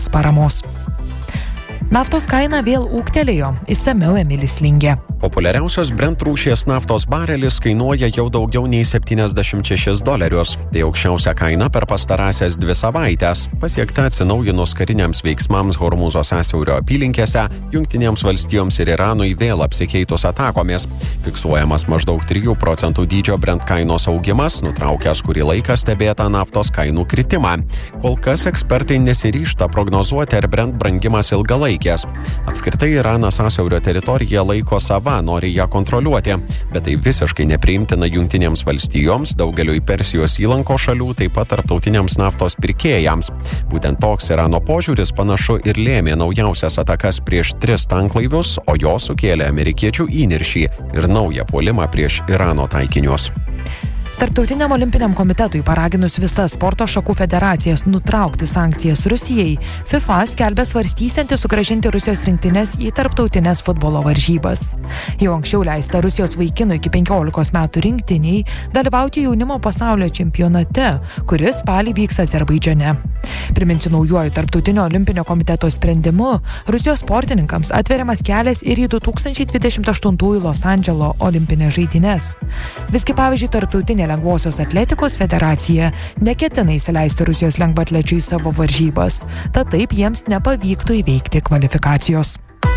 valstybinės paramos. Naftos kaina vėl ūgtelėjo, išsamiau Emilis Lingė. Populiariausios Brent rūšies naftos barelis kainuoja jau daugiau nei $76. Tai aukščiausia kaina per pastarąsias 2 savaitės, pasiekta atsinaujinus kariniams veiksmams Hormūzo sąsiaurio apylinkėse, Jungtinėms valstijoms ir Iranui vėl apsikeitus atakomis. Fiksuojamas maždaug 3% dydžio Brent kainos augimas, nutraukęs kurį laiką stebėtą naftos kainų kritimą. Kol kas ekspertai nesiryžta prognozuoti, ar Brent brangimas ilgalaikės. Apskritai Iranas sąsiaurio teritoriją laiko sava, nori ją kontroliuoti, bet tai visiškai nepriimtina Jungtinėms valstijoms, daugeliui Persijos įlanko šalių, taip pat tarptautiniams naftos pirkėjams. Būtent toks Irano požiūris panašu ir lėmė naujausias atakas prieš 3 tanklaivius, o jos sukėlė amerikiečių įniršį ir naują puolimą prieš Irano taikinius. Tarptautiniam olimpiniam komitetui paraginus visas sporto šakų federacijas nutraukti sankcijas Rusijai, FIFA skelbia svarstysianti sugrąžinti Rusijos rinktinės į tarptautinės futbolo varžybas. Jau anksčiau leista Rusijos vaikinų iki 15 metų rinktiniai dalyvauti jaunimo pasaulio čempionate, kuris spalį vyks Azerbaidžane. Priminsiu, naujuoju tarptautinio olimpinio komiteto sprendimu Rusijos sportininkams atveriamas kelias ir į 2028 Los Andželo olimpinės žaidynes. Visgi, pavyzdžiui, tarptautinė lengvosios atletikos federacija neketina įsileisti Rusijos lengvaatlečių į savo varžybas, tad taip jiems nepavyktų įveikti kvalifikacijos.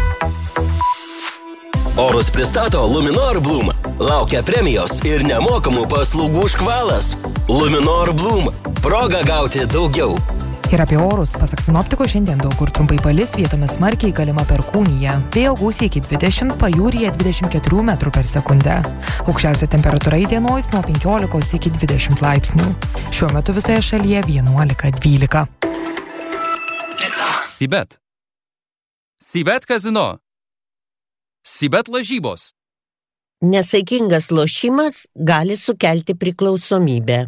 Orus pristato Luminor Bloom. Laukia premijos ir nemokamų paslaugų škvalas. Luminor Bloom. Proga gauti daugiau. Ir apie orus, pasak sinoptikų, šiandien daug kur trumpai palis, vietomis smarkiai galima perkūnija. Vėjo gūsiai iki 20, pajūryje 24 metrų per sekundę. Aukščiausia temperatūra įdienojus nuo 15 iki 20 laipsnių. Šiuo metu visoje šalyje 11-12. Sibet. Sibet kazino. Sibet lažybos. Nesaikingas lošimas gali sukelti priklausomybę.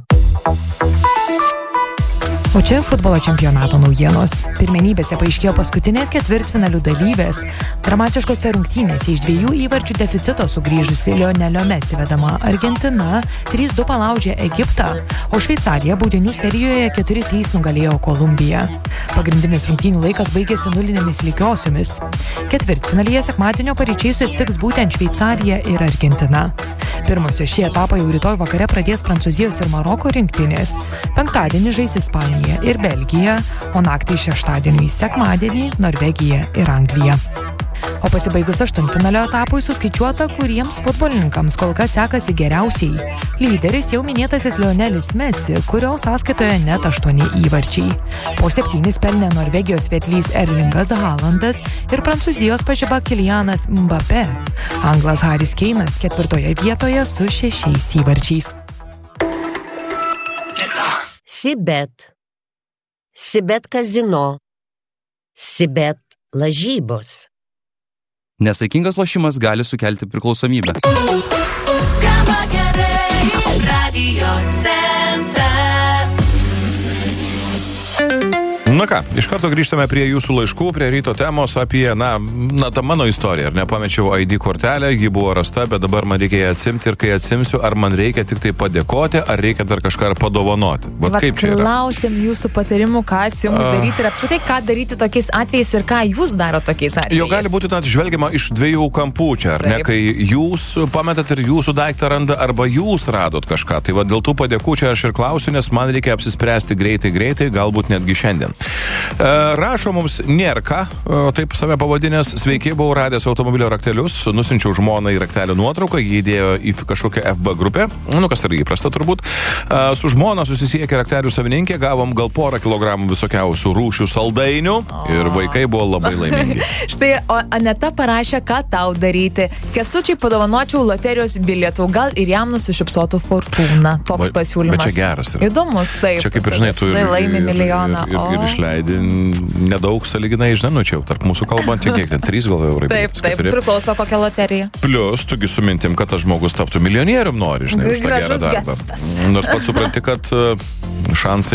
O čia futbolo čempionato naujienos. Pirmenybėse paaiškėjo paskutinės ketvirtfinalių dalyvės. Dramatiškose rungtynėse iš 2 įvarčių deficito sugrįžusi Lionelio Messi vedama Argentina 3-2 palaužė Egiptą, o Šveicarija baudinių serijoje 4-3 nugalėjo Kolumbiją. Pagrindinis rungtynių laikas baigėsi 0 lygiosiomis. Ketvirtfinalyje sekmadienio paryčiais susitiks būtent Šveicarija ir Argentina. Pirmosios šį etapą jau rytoj vakare pradės Prancūzijos ir Maroko rinktinės. Penktadienį žais Ispanija ir Belgija, o naktį šeštadienį į sekmadienį Norvegija ir Anglija. O pasibaigus aštuntfinalio etapui suskaičiuota, kuriems futbolininkams kol kas sekasi geriausiai. Lyderis jau minėtasis Lionelis Messi, kurio sąskaitoje net 8 įvarčiai. Po 7 pelnė Norvegijos svetlys Erlingas Haalandas ir Prancūzijos pažiba Kylianas Mbappé. Anglas Haris Keinas 4 vietoje su 6 įvarčiais. Sibet. Sibet kazino. Sibet lažybos. Nesaikingas lošimas gali sukelti priklausomybę. Skamba gerai, Radio centras. Na ką, iš karto grįžtame prie jūsų laiškų, prie ryto temos apie, tą mano istoriją. Ar nepamečiau ID kortelę, ji buvo rasta, bet dabar man reikia ją atsimti ir kai atsimsiu, ar man reikia tik tai padėkoti, ar reikia dar kažką padovanoti. Vat kaip čia yra? Klausim jūsų patarimų, ką jums daryti ir apskritai, ką daryti tokiais atvejais ir ką jūs daro tokiais atvejais. Jo gali būti žvelgiama iš 2 kampų čia, ar ne? Kai jūs pametat ir jūsų daiktą randa, arba jūs radot kažką. Tai va dėl tų padėkų čia aš ir klausiu, nes man reikia apsispręsti greitai, galbūt netgi šiandien. Rašo mums Nerka, taip save pavadinęs, sveiki, buvau radęs automobilio raktelius, nusinčiau žmoną į raktelio nuotrauką, jį įdėjo į kažkokią FB grupę, kas yra įprasta turbūt. Su žmona susisiekė raktelių savininkė, gavom gal 1 kilogramų visokiausių rūšių saldainių ir vaikai buvo labai laimingi. Štai, o Aneta parašė, ką tau daryti. Kęstučiai padovanočiau loterijos bilietų, gal ir jam nusišypsotų fortūna. Toks pasiūlymas. Bet čia geras yra. Įdomus, taip. Čia kaip ir žinai, tu laimi milijoną. Ir išleidi nedaug saliginai, žinai, čia jau tarp mūsų kalbant, kiek ten 3 gal eurai. Taip, priklauso kokią loteriją. Plius, tugi su mintim, kad tas žmogus taptų milijonierium nori, žinai, už tą gerą darbą. Nors pats supranti, kad šansai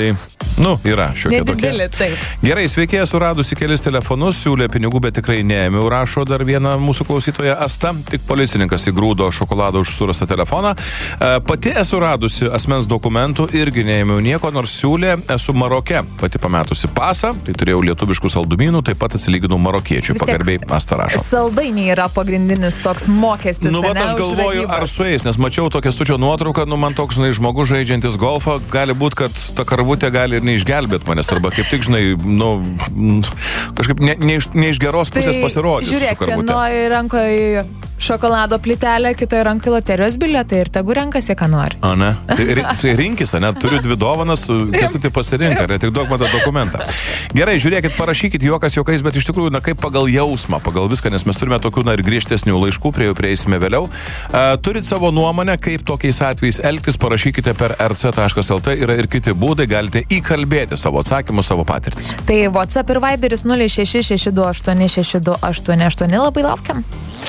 Yra šiokia tokia. Nedidelė, taip. Gerai, sveiki, esu radusi kelis telefonus, siūlė pinigų, bet tikrai neėmiau, rašo dar viena mūsų klausytoja Asta, tik policininkas įgrūdo šokoladą už surastą telefoną. Pati esu radusi asmens dokumentų, irgi neėmiau nieko, nors siūlė, esu Maroke, pati pametusi pasą, tai turėjau lietuviškų saldumynų, taip pat atsilyginau marokiečių, pagarbiai Asta rašo. Saldainiai yra pagrindinis toks mokestis. Bet aš galvoju, ar su jais, nes mačiau tokią Kęstučio nuotrauką, man toks, žmogus žaidžiantis golfą, gali būti, kad ta karvutė gali ir neišgelbėti manęs, arba kaip tik, kažkaip ne iš geros pusės pasirodys. Žiūrėk, vienoje rankoje šokolado plytelė, kitoje rankoje loterijos bilietą ir tegu renkasi, ką nori. O ne? Tai rinkis, ne? Turiu 2 dovanas, Kęstutį pasirinka, ar tik duok man tą dokumentą. Gerai, žiūrėkit, parašykit juokas juokais, bet iš tikrųjų, kaip pagal jausmą, pagal viską, nes mes turime tokių, ir griežtesnių laiškų, prie jų prieisime vėliau. Turit savo nuomonę, kaip tokiais atvejais elgtis, parašykite per rc.lt, yra ir kiti būdai, galite įkalbėti savo atsakymus, savo patirtis. Tai WhatsApp ir Viberis 0662862888, labai laukiam.